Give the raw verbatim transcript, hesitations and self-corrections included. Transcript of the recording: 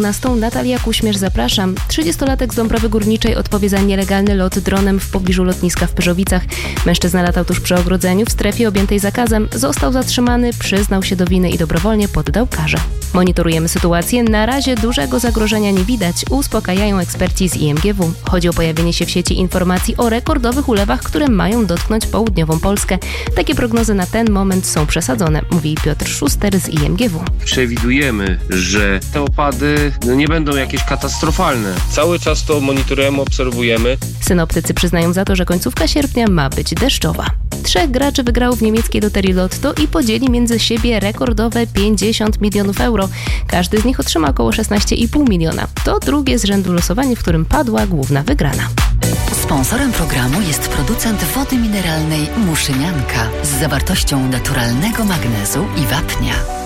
Na Natalia Kuśmierz, zapraszam. trzydziestolatek z Dąbrowy Górniczej odpowie za nielegalny lot dronem w pobliżu lotniska w Pyrzowicach. Mężczyzna latał tuż przy ogrodzeniu w strefie objętej zakazem. Został zatrzymany, przyznał się do winy i dobrowolnie poddał karze. Monitorujemy sytuację. Na razie dużego zagrożenia nie widać, uspokajają eksperci z I M G W. Chodzi o pojawienie się w sieci informacji o rekordowych ulewach, które mają dotknąć południową Polskę. Takie prognozy na ten moment są przesadzone, mówi Piotr Szuster z I M G W. Przewidujemy, że te opady no, nie będą jakieś katastrofalne. Cały czas to monitorujemy, obserwujemy. Synoptycy przyznają za to, że końcówka sierpnia ma być deszczowa. Trzech graczy wygrało w niemieckiej loterii Lotto i podzieli między siebie rekordowe pięćdziesiąt milionów euro. Każdy z nich otrzyma około szesnaście i pół miliona. To drugie z rzędu losowanie, w którym padła główna wygrana. Sponsorem programu jest producent wody mineralnej Muszynianka z zawartością naturalnego magnezu i wapnia.